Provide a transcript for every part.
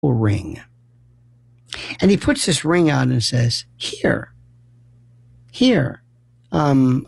ring. And he puts this ring out and says, here, I'm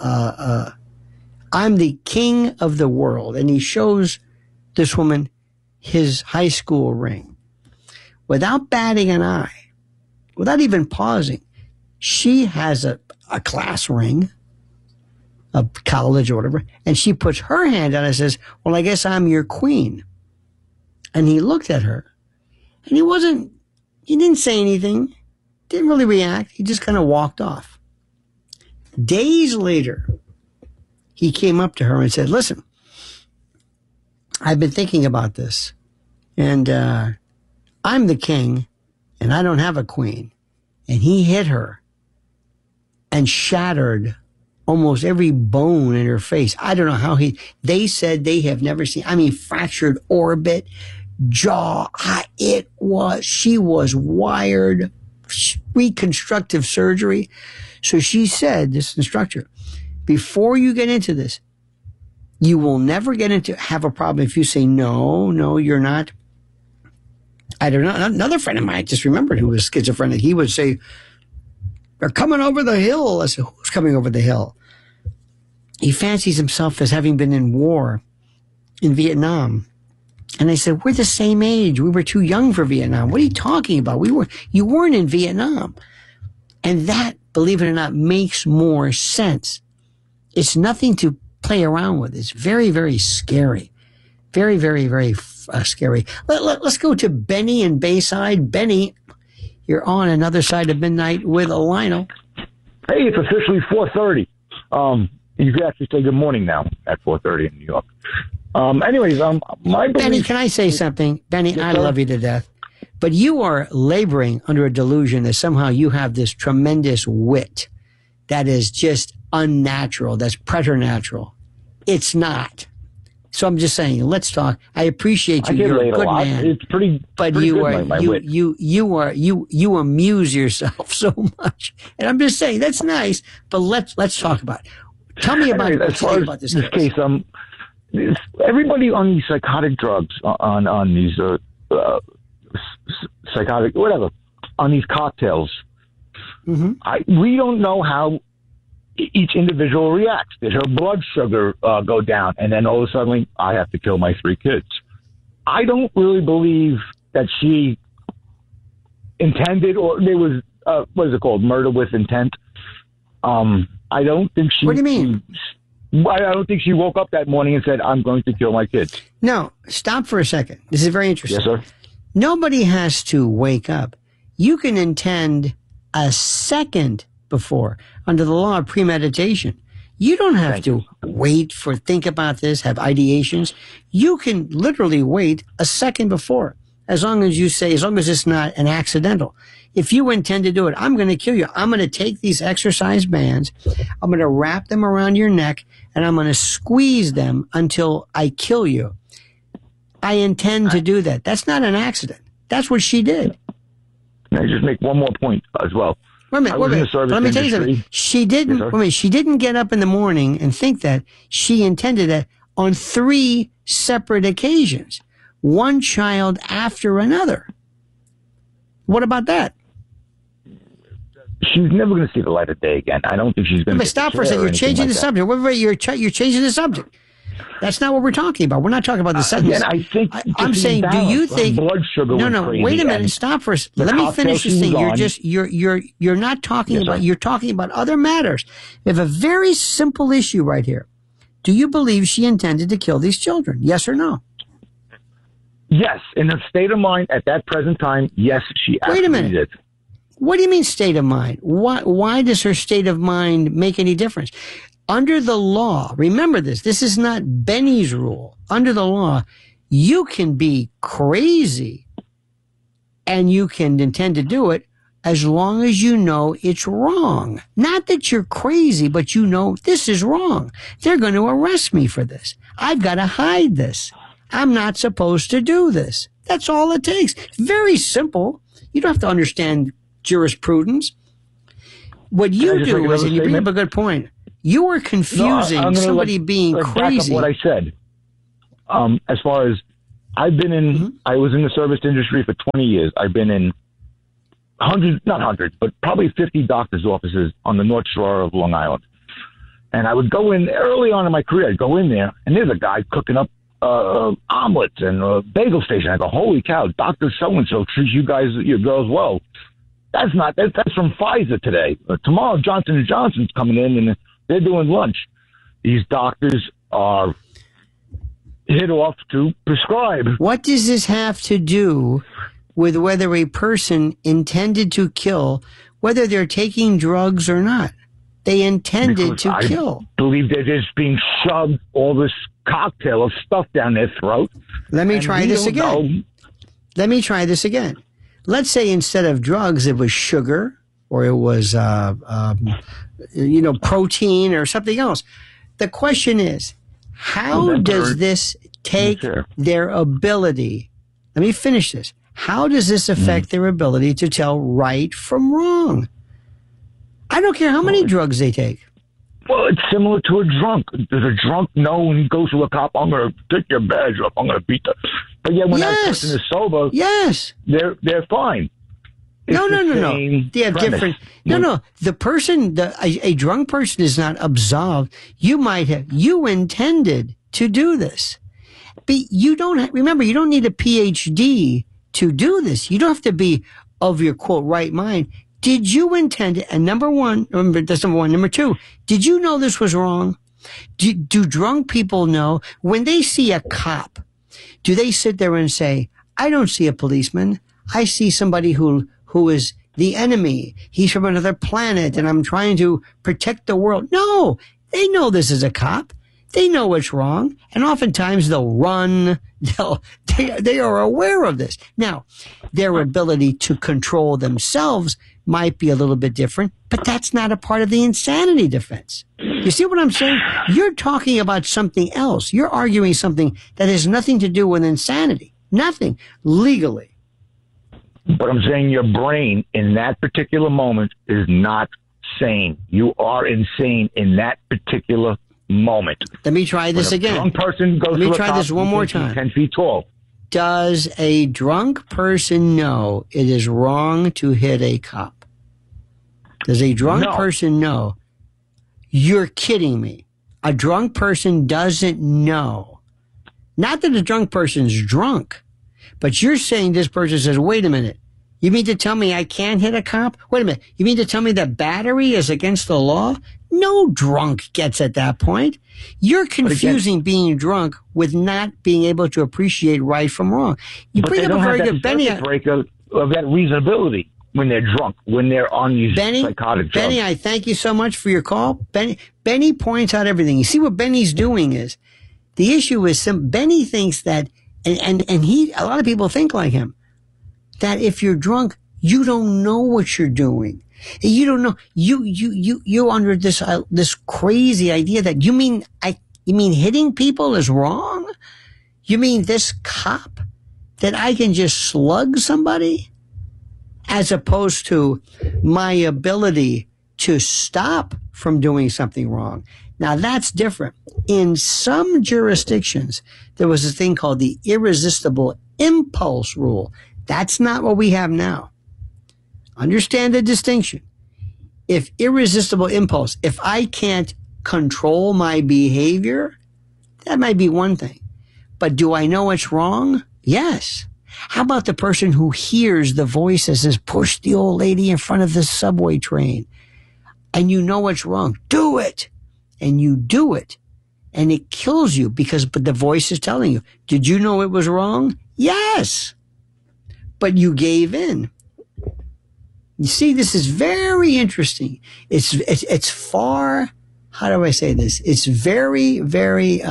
the king of the world. And he shows this woman his high school ring. Without batting an eye, without even pausing, she has a class ring of college or whatever, and she puts her hand on it and says, well, I guess I'm your queen. And he looked at her, and he didn't say anything, didn't really react. He just kind of walked off. Days later, he came up to her and said, listen, I've been thinking about this, and I'm the king, and I don't have a queen. And he hit her and shattered almost every bone in her face. I don't know how they said they have never seen, fractured orbit, jaw. She was wired, reconstructive surgery. So she said, this instructor, before you get into this, you will never have a problem if you say, no, you're not. I don't know. Another friend of mine just remembered who was schizophrenic. He would say, they're coming over the hill. I said, who's coming over the hill? He fancies himself as having been in war in Vietnam. And I said, we're the same age. We were too young for Vietnam. What are you talking about? You weren't in Vietnam. And that, believe it or not, makes more sense. It's nothing to play around with. It's very, very scary. Very, very, very scary. Let's go to Benny in Bayside. Benny, you're on another side of midnight with Lionel. Hey, it's officially 4:30. You could actually say good morning now at 4:30 in New York. Benny, can I say something? Benny, yes, I love you to death. But you are laboring under a delusion that somehow you have this tremendous wit that is just unnatural, that's preternatural. It's not. So I'm just saying, let's talk. I appreciate you. You're a good man. It's pretty. But pretty you good, are you amuse yourself so much. And I'm just saying that's nice. But let's talk about it. Tell me about this case. Everybody on these psychotic drugs, on these psychotic whatever, on these cocktails. Mm-hmm. We don't know how each individual reacts. Did her blood sugar go down, and then all of a sudden, I have to kill my 3 kids? I don't really believe that she intended, or there was what is it called, murder with intent. I don't think she. What do you mean? I don't think she woke up that morning and said, I'm going to kill my kids. No, stop for a second. This is very interesting. Yes, sir. Nobody has to wake up. You can intend a second before under the law of premeditation. You don't have to think about this, have ideations. You can literally wait a second before, as long as it's not an accidental. If you intend to do it, I'm going to kill you. I'm going to take these exercise bands, I'm going to wrap them around your neck, and I'm going to squeeze them until I kill you. I intend to do that. That's not an accident. That's what she did. Can I just make one more point as well? Wait a minute. Let me tell you something. She didn't get up in the morning and think that. She intended that on 3 separate occasions. One child after another. What about that? She's never going to see the light of day again. I don't think she's going to. But stop for a second. You're changing the subject. Wait, you're changing the subject. That's not what we're talking about. We're not talking about the sentence. Again, I'm saying, do you think? Blood sugar No. Wait a minute. Stop for a second. Let me finish this thing. You're not talking about. You're talking about other matters. We have a very simple issue right here. Do you believe she intended to kill these children? Yes or no? Yes, in her state of mind at that present time, yes, she absolutely did. What do you mean state of mind? Why does her state of mind make any difference? Under the law, remember this is not Benny's rule. Under the law, you can be crazy and you can intend to do it as long as you know it's wrong. Not that you're crazy, but you know this is wrong. They're going to arrest me for this. I've got to hide this. I'm not supposed to do this. That's all it takes. Very simple. You don't have to understand jurisprudence. What you do is, and you bring up a good point, you are confusing somebody being crazy. Back up what I said. As far as I've been in, I was in the service industry for 20 years. I've been in not hundreds, but probably 50 doctor's offices on the North Shore of Long Island. And I would go in early on in my career. I'd go in there, and there's a guy cooking up omelets and a bagel station. I go, holy cow, Dr. So-and-so treats you guys, your girls well. That's from Pfizer today. Tomorrow, Johnson & Johnson's coming in, and they're doing lunch. These doctors are hit off to prescribe. What does this have to do with whether a person intended to kill, whether they're taking drugs or not? They intended to kill. I believe they're just being shoved all this cocktail of stuff down their throat. Let me try this again. Let's say instead of drugs, it was sugar or it was, protein or something else. The question is, how does this take their ability? Let me finish this. How does this affect their ability to tell right from wrong? I don't care how many drugs they take. Well, it's similar to a drunk. Does a drunk know when he goes to a cop, I'm going to take your badge off, I'm going to beat them? But yeah, when that person is sober, they're fine. It's no. They have premise. different. No. The person, a drunk person is not absolved. You intended to do this. But you don't, remember, you don't need a PhD to do this. You don't have to be of your, quote, right mind. Did you intend it? And number one. Number two, did you know this was wrong? Do drunk people know when they see a cop? Do they sit there and say, I don't see a policeman. I see somebody who is the enemy. He's from another planet and I'm trying to protect the world. No, they know this is a cop. They know what's wrong. And oftentimes they'll run. They are aware of this. Now, their ability to control themselves might be a little bit different, but that's not a part of the insanity defense. You see what I'm saying? You're talking about something else. You're arguing something that has nothing to do with insanity. Nothing. Legally. But I'm saying your brain in that particular moment is not sane. You are insane in that particular moment. Let me try this again. Drunk person goes Let me try this one more time. 10 feet tall. Does a drunk person know it is wrong to hit a cop? Does a drunk person know? You're kidding me. A drunk person doesn't know. Not that a drunk person's drunk, but you're saying this person says, wait a minute. You mean to tell me I can't hit a cop? Wait a minute. You mean to tell me that battery is against the law? No drunk gets at that point. You're confusing being drunk with not being able to appreciate right from wrong. You bring up a very good Benny break of that reasonability when they're drunk, when they're on these psychotic drugs. Benny, I thank you so much for your call. Benny points out everything. You see what Benny's doing is the issue is Benny thinks that, and a lot of people think like him, that if you're drunk, you don't know what you're doing. You don't know. You under this crazy idea that you mean hitting people is wrong? You mean this cop that I can just slug somebody? As opposed to my ability to stop from doing something wrong. Now that's different. In some jurisdictions, there was a thing called the irresistible impulse rule. That's not what we have now. Understand the distinction. If irresistible impulse, if I can't control my behavior, that might be one thing. But do I know it's wrong? Yes. How about the person who hears the voice that says, push the old lady in front of the subway train? And you know it's wrong. Do it. And you do it. And it kills you but the voice is telling you. Did you know it was wrong? Yes. But you gave in. You see, this is very interesting. It's far, how do I say this? It's very, very,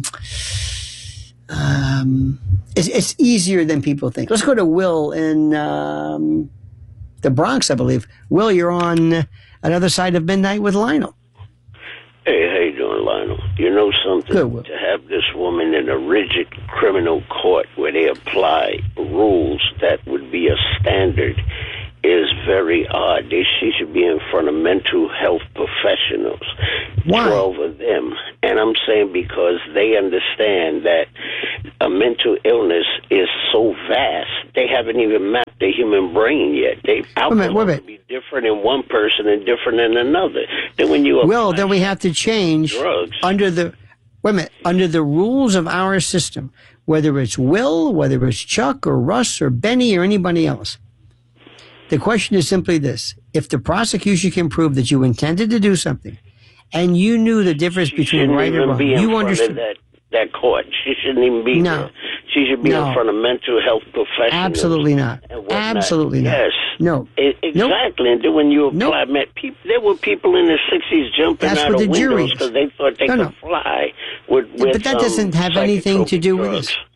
it's easier than people think. Let's go to Will in the Bronx, I believe. Will, you're on another side of midnight with Lionel. Hey, how you doing, Lionel? You know something? Good, Will. To have this woman in a rigid criminal court where they apply rules that would be a standard is very odd. She should be in front of mental health professionals. Why? 12 of them. And I'm saying because they understand that a mental illness is so vast, they haven't even mapped the human brain yet. Alcohol can be different in one person and different in another. Then when you then we have to change drugs under the under the rules of our system, whether it's Will, whether it's Chuck or Russ or Benny or anybody else. The question is simply this: if the prosecution can prove that you intended to do something, and you knew the difference between right and wrong, you understood that court. She shouldn't even be there. She should be in front of mental health professionals. Absolutely not. Absolutely not. Yes. No. Exactly. Nope. And then when you apply, there were people in the 60s jumping out of windows because they thought they could fly. But that doesn't have anything to do with this.